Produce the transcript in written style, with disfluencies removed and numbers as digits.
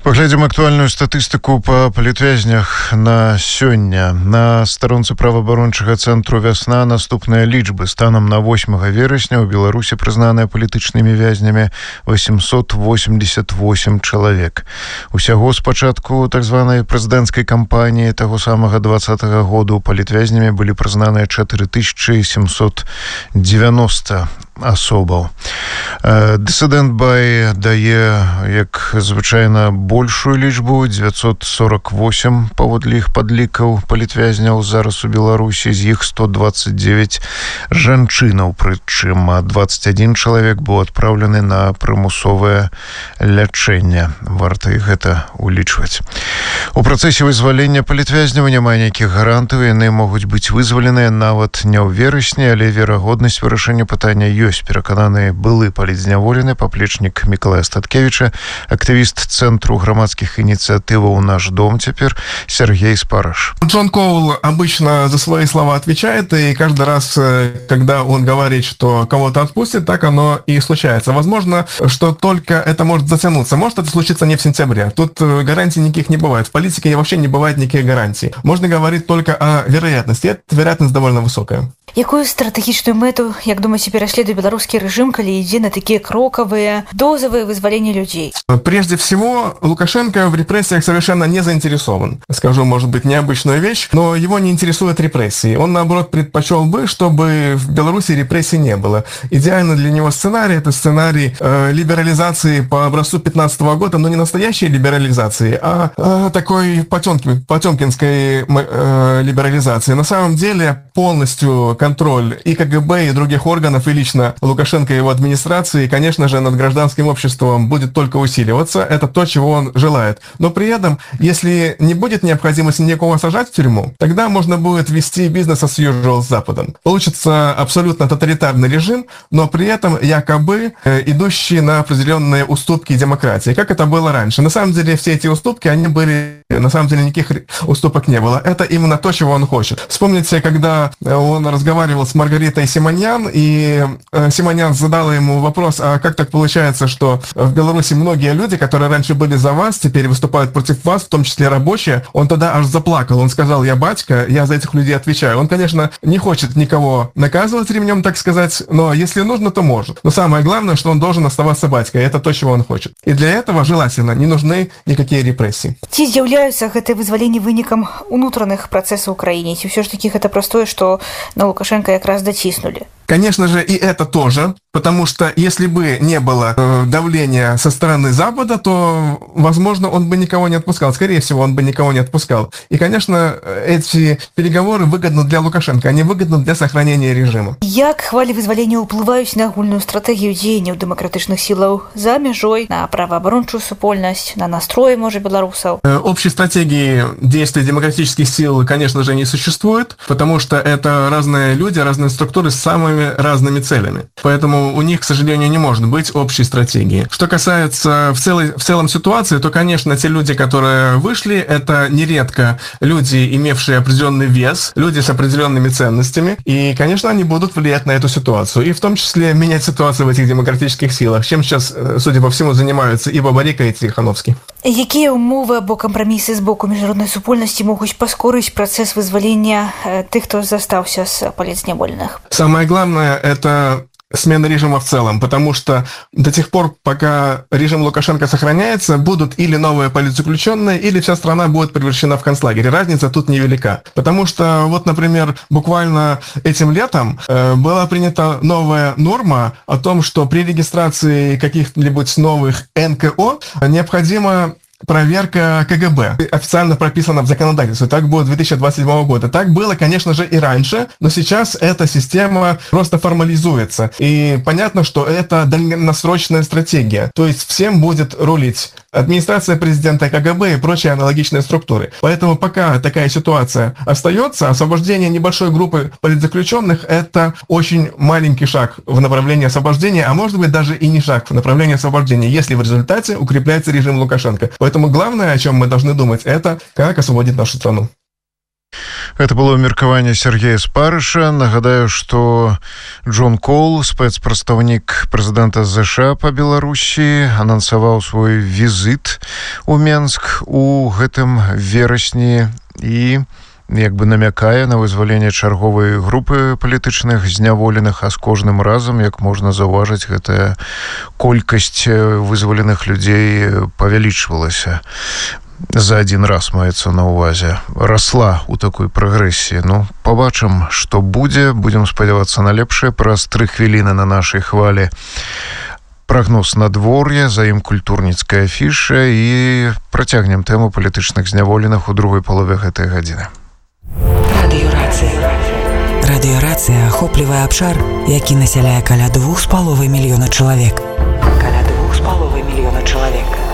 Паглядзім актуальную статыстыку па палітвязнях на сёння. На старонцы праваабарончага цэнтру «Вясна» наступныя лічбы. Станам на 8 верасня ў Беларусі прызнаныя палітычнымі вязнямі 888 чалавек. Усяго з пачатку так званай прэзідэнцкай кампаніі таго самага 20-го году палітвязнямі былі прызнаныя 4790 асобаў. Дысідэнт Бай дае, як звычайна, большую лічбу 948 паводле іх падлікаў палітвязняў зараз у Беларусі, з іх 129 жанчынаў, прычым 21 чалавек быў адпраўлены на прымусовае лячэнне. Варта і гэта улічваць. У працэсе вызвалення палітвязняў няма нейкіх гарантаў, яны могуць быць вызваленыя нават не ў верасні, але верагоднасць вырашэння пытання ёсць, перакананы былы палітзняволены паплечнік Мікалая Статкевіча, актывіст Цэнтру грамадскіх инициативов «Наш дом» теперь Сергей Спараш. Джон Коул обычно за свои слова отвечает, и каждый раз, когда он говорит, что кого-то отпустит, так оно и случается. Возможно, что только это может затянуться. Может это случится не в сентябре. Тут гарантий никаких не бывает. В политике вообще не бывает никаких гарантий. Можно говорить только о вероятности. Эта вероятность довольно высокая. Якую стратэгічную мэту, як думаеце, пераследуе беларускі рэжым, калі ідзе на такія крокавыя, дозавыя вызваленні людей? Прежде всего, Лукашенко в репрессиях совершенно не заинтересован. Скажу, может быть, необычную вещь, но его не интересуют репрессии. Он, наоборот, предпочел бы, чтобы в Беларуси репрессий не было. Идеально для него сценарий – это сценарий либерализации по образцу 2015 года, но не настоящей либерализации, а такой потемкинской либерализации. На самом деле, полностью контроль и КГБ, и других органов, и лично Лукашенко и его администрации, конечно же, над гражданским обществом будет только усиливаться. Это то, чего он желает. Но при этом, если не будет необходимости никого сажать в тюрьму, тогда можно будет вести бизнес as usual с Западом. Получится абсолютно тоталитарный режим, но при этом якобы идущий на определенные уступки демократии, как это было раньше. На самом деле все эти уступки, они были... На самом деле никаких уступок не было. Это именно то, чего он хочет. Вспомните, когда он разговаривал с Маргаритой Симоньян, и Симоньян задала ему вопрос, а как так получается, что в Беларуси многие люди, которые раньше были за вас, теперь выступают против вас, в том числе рабочие. Он тогда аж заплакал. Он сказал: я батька, я за этих людей отвечаю. Он, конечно, не хочет никого наказывать ремнем, так сказать, но если нужно, то может. Но самое главное, что он должен оставаться батькой. Это то, чего он хочет. И для этого желательно не нужны никакие репрессии. Ці з'яўляюцца гэтыя вызваленні вынікам унутраных працэсаў у краіне? Ці ўсё ж таки гэта простое, што на Лукашенко як раз даціснули? Конечно же, и это тоже, потому что если бы не было давления со стороны Запада, то, возможно, он бы никого не отпускал. Скорее всего, он бы никого не отпускал. И, конечно, эти переговоры выгодны для Лукашенко, они выгодны для сохранения режима. Як хвалі вызвалення ўплываюць на агульную стратэгію дзеянняў дэмакратычных сілаў за мяжой, на праваабарончую супольнасць, на настроі, можа, беларусаў? Общей стратегии действий демократических сил, конечно же, не существует, потому что это разные люди, разные структуры с самыми разными целями. Поэтому у них, к сожалению, не может быть общей стратегии. Что касается в целом ситуации, то, конечно, те люди, которые вышли, это нередко люди, имевшие определенный вес, люди с определенными ценностями, и, конечно, они будут влиять на эту ситуацию, и в том числе менять ситуацию в этих демократических силах, чем сейчас, судя по всему, занимаются и Бабарика, и Тихановский. Якія умовы або кампрамісы з боку міжнароднай супольнасці могуць паскорыць працэс вызвалення тых, хто застаўся з палітзняволеных? Самое главное – это смена режима в целом, потому что до тех пор, пока режим Лукашенко сохраняется, будут или новые политзаключенные, или вся страна будет превращена в концлагерь. Разница тут невелика. Потому что, вот, например, буквально этим летом была принята новая норма о том, что при регистрации каких-нибудь новых НКО необходимо проверка КГБ. Официально прописано в законодательстве. Так будет 2027 года. Так было, конечно же, и раньше, но сейчас эта система просто формализуется. И понятно, что это дальносрочная стратегия. То есть всем будет рулить администрация президента, КГБ и прочие аналогичные структуры. Поэтому пока такая ситуация остается, освобождение небольшой группы политзаключенных – это очень маленький шаг в направлении освобождения, а может быть даже и не шаг в направлении освобождения, если в результате укрепляется режим Лукашенко. Поэтому главное, о чем мы должны думать, это как освободить нашу страну. Это было меркаванне Сергея Спарыша. Нагадаю, што Джон Кол, спецпрадстаўнік прэзідэнта ЗША па Беларусі, анансаваў свой візіт у Менск у гэтым верасні і як бы намякае на вызваленне чарговай групы палітычных зняволеных, а з кожным разам, як можна заўважыць, гэтая колькасць вызваленых людзей павялічвалася. За один раз маецца на ўвазе. Расла ў такой прагрэсіі. Ну, пабачым, што будзе. Будзем спадзявацца на лепшае. Праз 3 хвіліны на нашай хвалі прагноз надвор'я, за ім культурніцкая афіша і працягнем тэму палітычных зняволеных у другой палове гэтай гадзіны. Радыёрацыя ахоплівае абшар, які насяляе каля 2,5 мільёна чалавек.